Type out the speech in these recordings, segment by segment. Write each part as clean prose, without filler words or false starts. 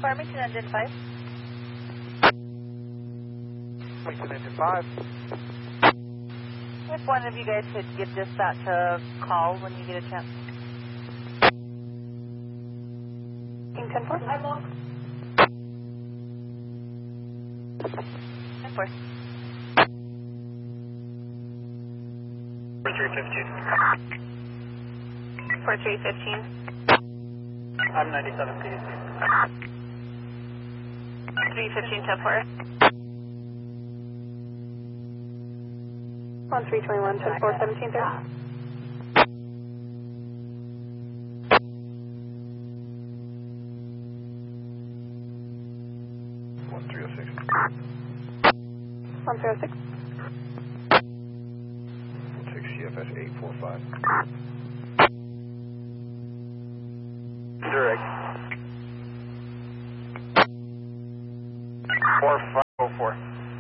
Farmington Engine 5. Farmington Engine 5. If one of you guys could give dispatch a call when you get a chance. King 10-4. Hi, Mom. 10-4. 4315. 4315. I'm 97 PDC. 315 10-4. On 321 10-4 1730. 1306. 6 CFS 845. Direct. 4504.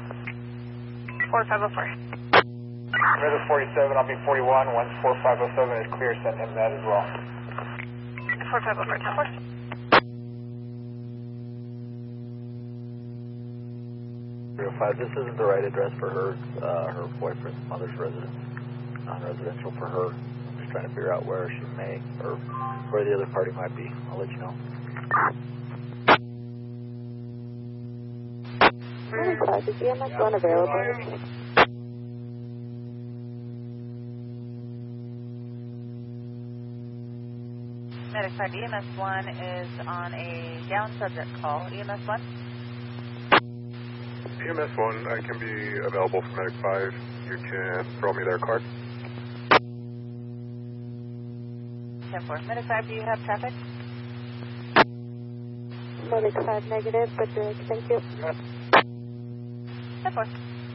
4504. Another 47, I'll be 41. Once 4507 is clear, send him that as well. 4504 10-4. This isn't the right address for her. Her boyfriend's mother's residence. Non-residential for her. I'm just trying to figure out where she may, or where the other party might be. I'll let you know. Is EMS1 available? Medic 5, EMS1 is on a down subject call. EMS1? EMS1, I can be available for Medic 5. You can throw me their card. 10-4. Medic 5, do you have traffic? Medic 5 negative, but thank you. 10-4.